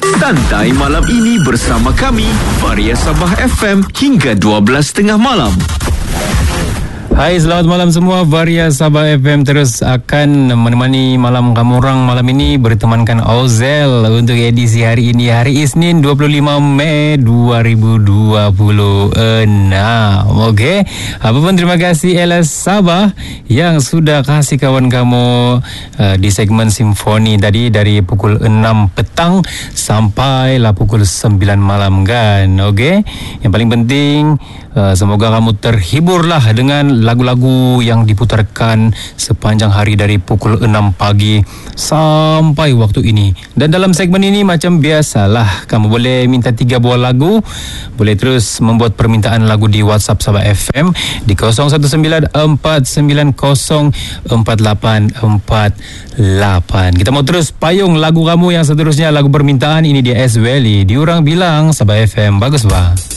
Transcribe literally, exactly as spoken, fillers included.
Santai malam ini bersama kami, Varia Sabah F M, hingga dua belas tiga puluh malam. Hai, selamat malam semua. Varia Sabah F M terus akan menemani malam kamu orang malam ini, bertemankan Ozel untuk edisi hari ini, hari Isnin dua puluh lima Mei dua ribu dua puluh enam. Okey, apapun terima kasih Ella Sabah yang sudah kasih kawan kamu uh, di segmen Simfoni tadi dari pukul enam petang sampailah pukul sembilan malam kan. Okey, yang paling penting uh, semoga kamu terhiburlah dengan lagu-lagu yang diputarkan sepanjang hari dari pukul enam pagi sampai waktu ini. Dan dalam segmen ini macam biasalah, kamu boleh minta tiga buah lagu, boleh terus membuat permintaan lagu di WhatsApp Sabah F M di kosong satu sembilan empat sembilan kosong empat lapan empat lapan. Kita mau terus payung lagu kamu yang seterusnya, lagu permintaan. Ini dia S. Welly, diorang bilang Sabah F M bagus bah.